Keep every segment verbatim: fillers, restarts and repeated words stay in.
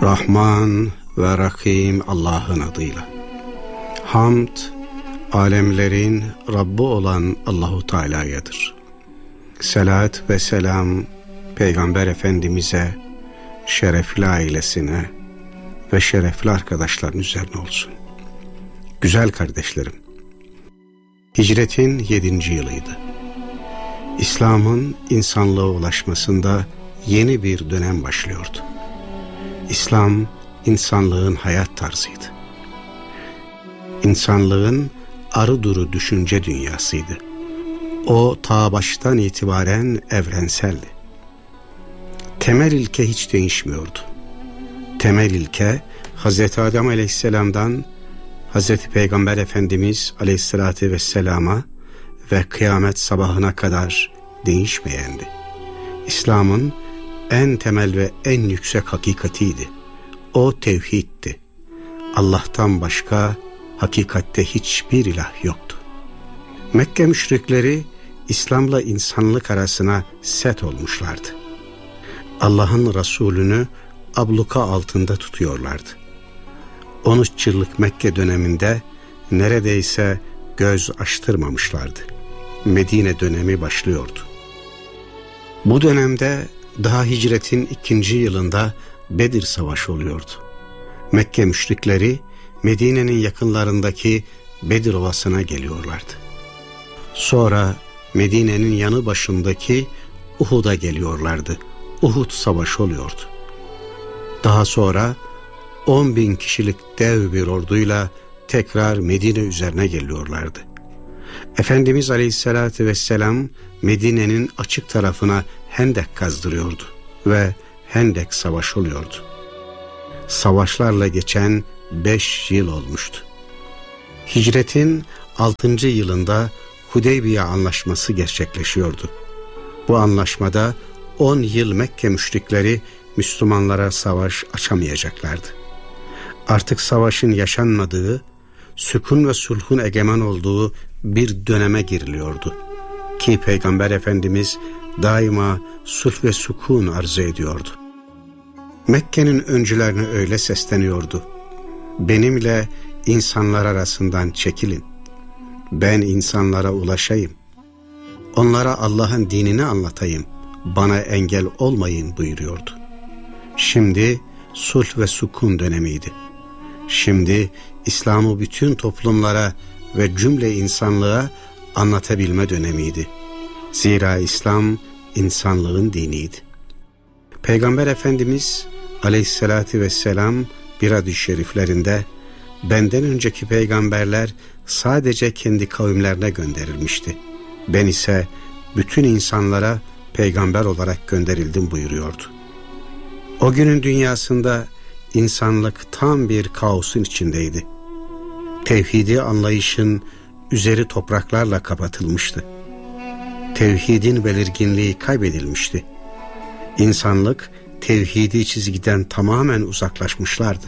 Rahman ve Rahim Allah'ın adıyla. Hamd, alemlerin Rabbi olan Allahu Teala'yadır. Selat ve selam Peygamber Efendimiz'e, şerefli ailesine ve şerefli arkadaşların üzerine olsun. Güzel kardeşlerim, hicretin yedinci yılıydı. İslam'ın insanlığa ulaşmasında yeni bir dönem başlıyordu. İslam, insanlığın hayat tarzıydı. İnsanlığın arı duru düşünce dünyasıydı. O ta baştan itibaren evrenseldi. Temel ilke hiç değişmiyordu. Temel ilke Hazreti Adem Aleyhisselam'dan Hazreti Peygamber Efendimiz Aleyhisselatü Vesselam'a ve kıyamet sabahına kadar değişmeyendi. İslam'ın en temel ve en yüksek hakikatiydi. O tevhiddi. Allah'tan başka hakikatte hiçbir ilah yoktu. Mekke müşrikleri İslam'la insanlık arasına set olmuşlardı. Allah'ın Resulünü abluka altında tutuyorlardı. on üç yıllık Mekke döneminde neredeyse göz açtırmamışlardı. Medine dönemi başlıyordu. Bu dönemde daha hicretin ikinci yılında Bedir Savaşı oluyordu. Mekke müşrikleri Medine'nin yakınlarındaki Bedir Ovası'na geliyorlardı. Sonra Medine'nin yanı başındaki Uhud'a geliyorlardı. Uhud Savaşı oluyordu. Daha sonra on bin kişilik dev bir orduyla tekrar Medine üzerine geliyorlardı. Efendimiz Aleyhisselatü Vesselam Medine'nin açık tarafına hendek kazdırıyordu ve hendek savaşı oluyordu. Savaşlarla geçen beş yıl olmuştu. Hicretin altıncı yılında Hudeybiye Anlaşması gerçekleşiyordu. Bu anlaşmada on yıl Mekke müşrikleri Müslümanlara savaş açamayacaklardı. Artık savaşın yaşanmadığı, sükun ve sulhun egemen olduğu bir döneme giriliyordu. Ki Peygamber Efendimiz daima sulh ve sükun arzu ediyordu. Mekke'nin öncülerine öyle sesleniyordu: benimle insanlar arasından çekilin, ben insanlara ulaşayım, onlara Allah'ın dinini anlatayım, bana engel olmayın buyuruyordu. Şimdi sulh ve sükun dönemiydi. Şimdi İslam'ı bütün toplumlara ve cümle insanlığa anlatabilme dönemiydi. Zira İslam insanlığın diniydi. Peygamber Efendimiz Aleyhisselatü Vesselam bir hadis-i şeriflerinde, benden önceki peygamberler sadece kendi kavimlerine gönderilmişti. Ben ise bütün insanlara peygamber olarak gönderildim buyuruyordu. O günün dünyasında insanlık tam bir kaosun içindeydi. Tevhidi anlayışın üzeri topraklarla kapatılmıştı. Tevhidin belirginliği kaybedilmişti. İnsanlık tevhidi çizgiden tamamen uzaklaşmışlardı.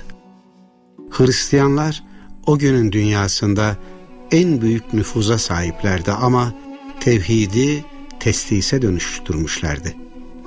Hristiyanlar o günün dünyasında en büyük nüfuza sahiplerdi ama tevhidi teslise dönüştürmüşlerdi.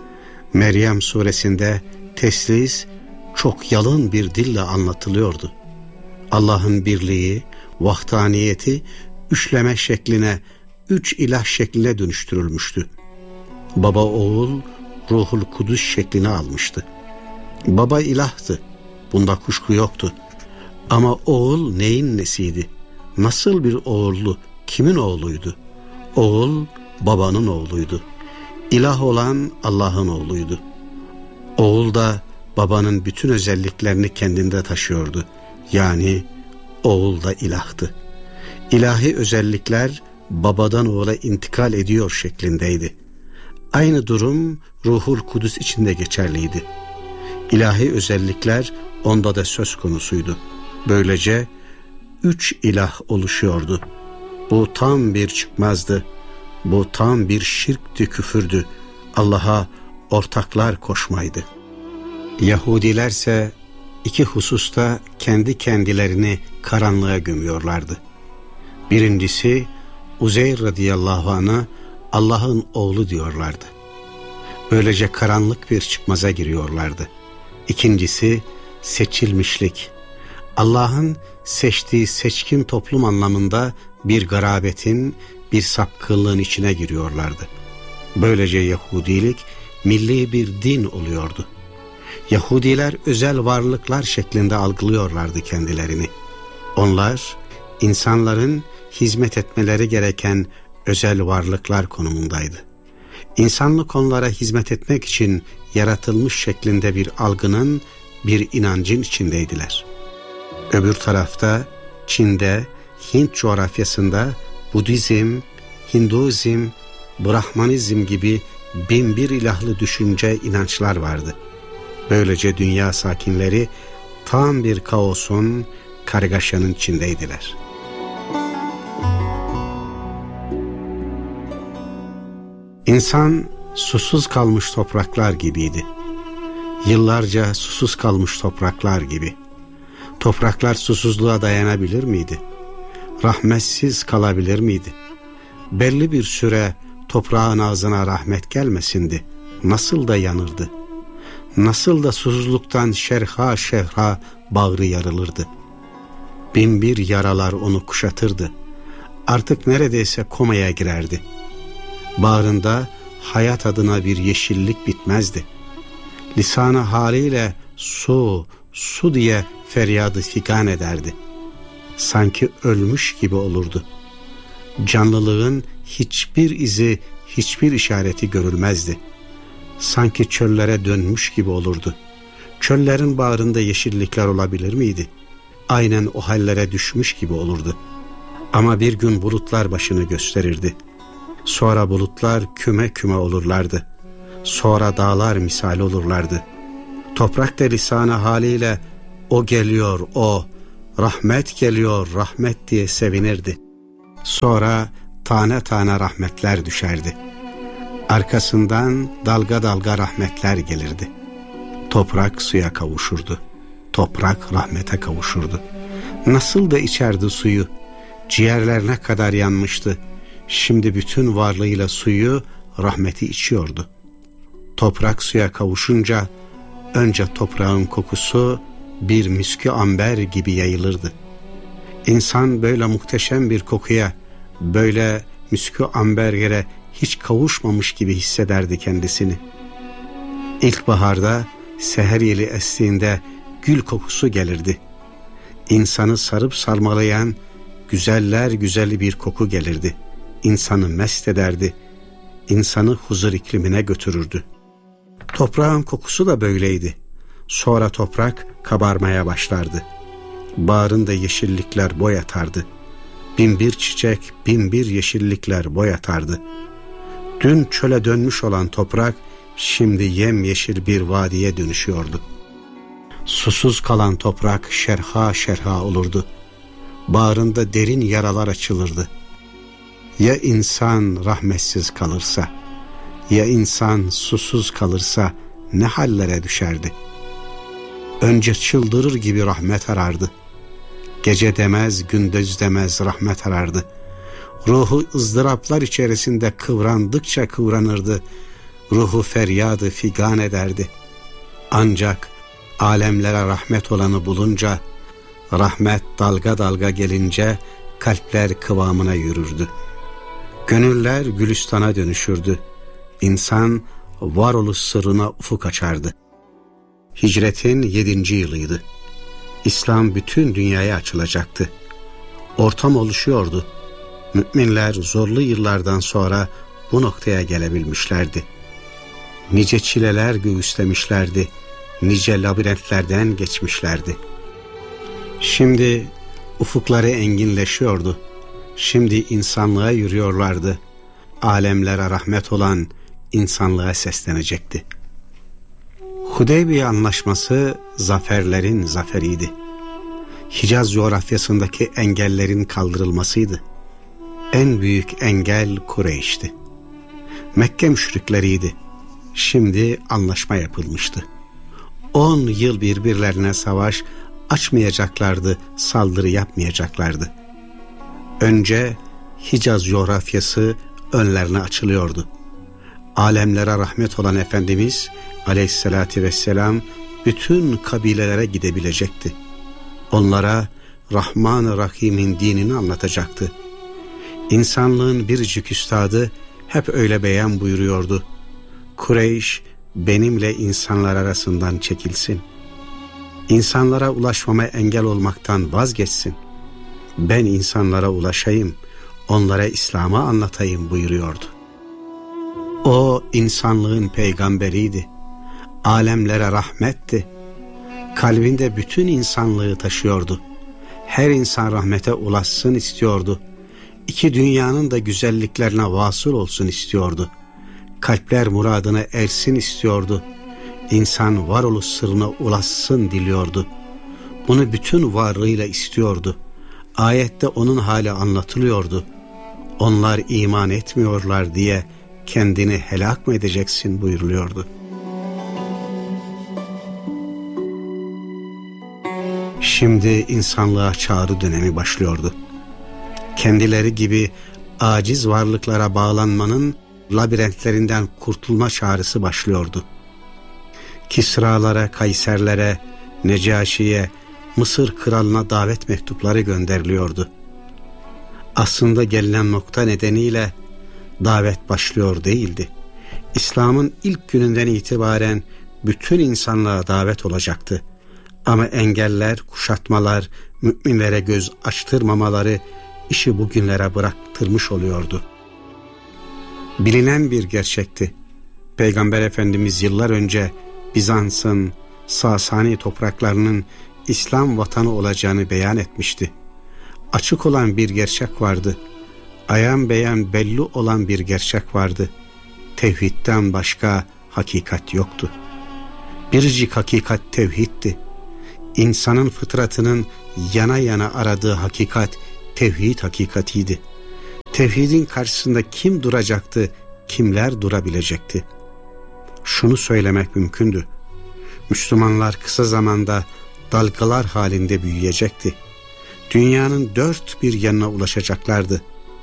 Meryem suresinde teslis çok yalın bir dille anlatılıyordu. Allah'ın birliği, vahdaniyeti üçleme şekline, üç ilah şekline dönüştürülmüştü. Baba oğul Ruhul Kudüs şeklini almıştı. Baba ilahtı, bunda kuşku yoktu. Ama oğul neyin nesiydi? Nasıl bir oğullu, kimin oğluydu? Oğul babanın oğluydu. İlah olan Allah'ın oğluydu. Oğul da babanın bütün özelliklerini kendinde taşıyordu. Yani oğul da ilahtı. İlahi özellikler babadan oğula intikal ediyor şeklindeydi. Aynı durum Ruhul Kudüs içinde geçerliydi. İlahi özellikler onda da söz konusuydu. Böylece üç ilah oluşuyordu. Bu tam bir çıkmazdı. Bu tam bir şirkti, küfürdü. Allah'a ortaklar koşmaydı. Yahudilerse iki hususta kendi kendilerini karanlığa gömüyorlardı. Birincisi, Uzeyr radıyallahu anh'a Allah'ın oğlu diyorlardı. Böylece karanlık bir çıkmaza giriyorlardı. İkincisi, seçilmişlik, Allah'ın seçtiği seçkin toplum anlamında bir garabetin, bir sapkınlığın içine giriyorlardı. Böylece Yahudilik milli bir din oluyordu. Yahudiler özel varlıklar şeklinde algılıyorlardı kendilerini. Onlar, insanların hizmet etmeleri gereken özel varlıklar konumundaydı. İnsanlık onlara hizmet etmek için yaratılmış şeklinde bir algının, bir inancın içindeydiler. Öbür tarafta Çin'de, Hint coğrafyasında Budizm, Hinduizm, Brahmanizm gibi binbir ilahlı düşünce, inançlar vardı. Böylece dünya sakinleri tam bir kaosun, kargaşanın içindeydiler. İnsan susuz kalmış topraklar gibiydi. Yıllarca susuz kalmış topraklar gibi. Topraklar susuzluğa dayanabilir miydi? Rahmetsiz kalabilir miydi? Belli bir süre toprağın ağzına rahmet gelmesindi. Nasıl da yanırdı? Nasıl da susuzluktan şerha şerha bağrı yarılırdı? Binbir yaralar onu kuşatırdı. Artık neredeyse komaya girerdi. Bağrında hayat adına bir yeşillik bitmezdi. Lisanı haliyle su, su diye feryadı figan ederdi. Sanki ölmüş gibi olurdu. Canlılığın hiçbir izi, hiçbir işareti görülmezdi. Sanki çöllere dönmüş gibi olurdu. Çöllerin bağrında yeşillikler olabilir miydi? Aynen o hallere düşmüş gibi olurdu. Ama bir gün bulutlar başını gösterirdi. Sonra bulutlar küme küme olurlardı. Sonra dağlar misali olurlardı. Toprak da lisanı haliyle o geliyor, o rahmet geliyor, rahmet diye sevinirdi. Sonra tane tane rahmetler düşerdi. Arkasından dalga dalga rahmetler gelirdi. Toprak suya kavuşurdu. Toprak rahmete kavuşurdu. Nasıl da içerdi suyu. Ciğerlerine kadar yanmıştı. Şimdi bütün varlığıyla suyu, rahmeti içiyordu. Toprak suya kavuşunca önce toprağın kokusu bir miskü amber gibi yayılırdı. İnsan böyle muhteşem bir kokuya, böyle miskü amber yere hiç kavuşmamış gibi hissederdi kendisini. İlkbaharda seher yeli estiğinde gül kokusu gelirdi. İnsanı sarıp sarmalayan güzeller güzeli bir koku gelirdi. İnsanı mest ederdi. İnsanı huzur iklimine götürürdü. Toprağın kokusu da böyleydi. Sonra toprak kabarmaya başlardı. Bağrında yeşillikler boy atardı. Binbir çiçek, binbir yeşillikler boy atardı. Dün çöle dönmüş olan toprak şimdi yemyeşil bir vadiye dönüşüyordu. Susuz kalan toprak şerha şerha olurdu. Bağrında derin yaralar açılırdı. Ya insan rahmetsiz kalırsa, ya insan susuz kalırsa ne hallere düşerdi? Önce çıldırır gibi rahmet arardı. Gece demez, gündüz demez rahmet arardı. Ruhu ızdıraplar içerisinde kıvrandıkça kıvranırdı. Ruhu feryadı figan ederdi. Ancak alemlere rahmet olanı bulunca, rahmet dalga dalga gelince kalpler kıvamına yürürdü. Gönüller gülistana dönüşürdü. İnsan varoluş sırrına ufuk açardı. Hicretin yedinci yılıydı. İslam bütün dünyaya açılacaktı. Ortam oluşuyordu. Müminler zorlu yıllardan sonra bu noktaya gelebilmişlerdi. Nice çileler göğüslemişlerdi. Nice labirentlerden geçmişlerdi. Şimdi ufukları enginleşiyordu. Şimdi insanlığa yürüyorlardı. Alemlere rahmet olan insanlığa seslenecekti. Hudeybiye Anlaşması zaferlerin zaferiydi. Hicaz coğrafyasındaki engellerin kaldırılmasıydı. En büyük engel Kureyş'ti. Mekke müşrikleriydi. Şimdi anlaşma yapılmıştı. On yıl birbirlerine savaş açmayacaklardı, saldırı yapmayacaklardı. Önce Hicaz coğrafyası önlerine açılıyordu. Alemlere rahmet olan Efendimiz Aleyhisselatü Vesselam bütün kabilelere gidebilecekti. Onlara Rahman-ı Rahim'in dinini anlatacaktı. İnsanlığın biricik üstadı hep öyle beyan buyuruyordu. Kureyş benimle insanlar arasından çekilsin. İnsanlara ulaşmama engel olmaktan vazgeçsin. Ben insanlara ulaşayım, onlara İslam'ı anlatayım buyuruyordu. O insanlığın peygamberiydi. Alemlere rahmetti. Kalbinde bütün insanlığı taşıyordu. Her insan rahmete ulaşsın istiyordu. İki dünyanın da güzelliklerine vasıl olsun istiyordu. Kalpler muradına ersin istiyordu. İnsan varoluş sırrına ulaşsın diliyordu. Bunu bütün varlığıyla istiyordu. Ayette onun hali anlatılıyordu. Onlar iman etmiyorlar diye kendini helak mı edeceksin buyuruluyordu. Şimdi insanlığa çağrı dönemi başlıyordu. Kendileri gibi aciz varlıklara bağlanmanın labirentlerinden kurtulma çağrısı başlıyordu. Kisralara, Kayserlere, Necaşi'ye, Mısır kralına davet mektupları gönderiliyordu. Aslında gelinen nokta nedeniyle davet başlıyor değildi. İslam'ın ilk gününden itibaren bütün insanlığa davet olacaktı. Ama engeller, kuşatmalar, müminlere göz açtırmamaları işi bugünlere bıraktırmış oluyordu. Bilinen bir gerçekti. Peygamber Efendimiz yıllar önce Bizans'ın, Sasani topraklarının İslam vatanı olacağını beyan etmişti. Açık olan bir gerçek vardı. Ayan beyan belli olan bir gerçek vardı. Tevhidden başka hakikat yoktu. Biricik hakikat tevhiddi. İnsanın fıtratının yana yana aradığı hakikat tevhid hakikatiydi. Tevhidin karşısında kim duracaktı, kimler durabilecekti? Şunu söylemek mümkündü. Müslümanlar kısa zamanda dalgalar halinde büyüyecekti. Dünyanın dört bir yanına ulaşacaklardı.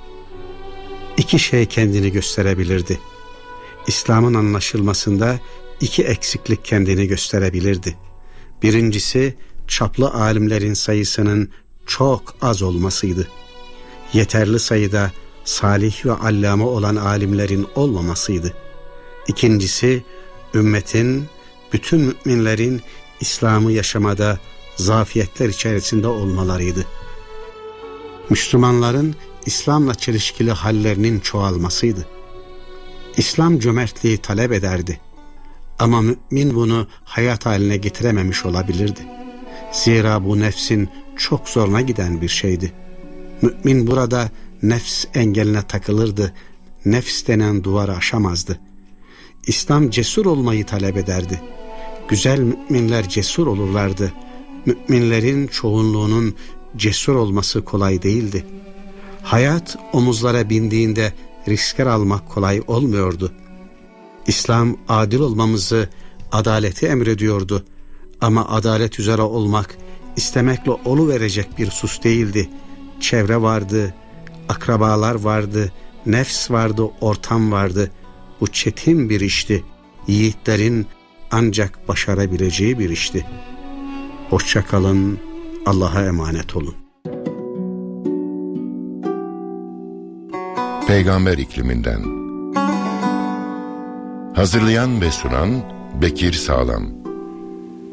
İki şey kendini gösterebilirdi. İslam'ın anlaşılmasında iki eksiklik kendini gösterebilirdi. Birincisi, çaplı alimlerin sayısının çok az olmasıydı. Yeterli sayıda salih ve allame olan alimlerin olmamasıydı. İkincisi, ümmetin, bütün müminlerin İslam'ı yaşamada zafiyetler içerisinde olmalarıydı. Müslümanların İslam'la çelişkili hallerinin çoğalmasıydı. İslam cömertliği talep ederdi. Ama mümin bunu hayat haline getirememiş olabilirdi. Zira bu nefsin çok zoruna giden bir şeydi. Mümin burada nefs engeline takılırdı. Nefs denen duvarı aşamazdı. İslam cesur olmayı talep ederdi. Güzel müminler cesur olurlardı. Müminlerin çoğunluğunun cesur olması kolay değildi. Hayat omuzlara bindiğinde riskler almak kolay olmuyordu. İslam adil olmamızı, adaleti emrediyordu. Ama adalet üzere olmak istemekle oluverecek bir sus değildi. Çevre vardı, akrabalar vardı, nefs vardı, ortam vardı. Bu çetin bir işti. Yiğitlerin ancak başarabileceği bir işti. Hoşça kalın, Allah'a emanet olun. Peygamber ikliminden. Hazırlayan ve sunan Bekir Sağlam.